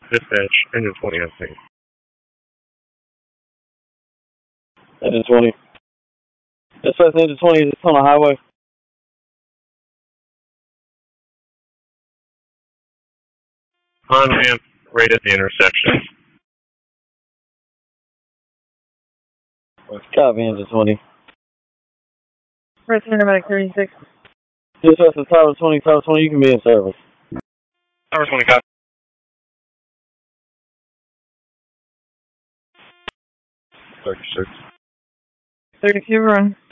Dispatch, engine 20 on scene. Engine 20. Dispatch, engine 20 is on the highway. On ramp, right at the intersection. Copy, engine 20. Press Cinematic 36. Dispatch to Tower 20, Tower 20, you can be in service. Tower 20, copy. 36. 32, run.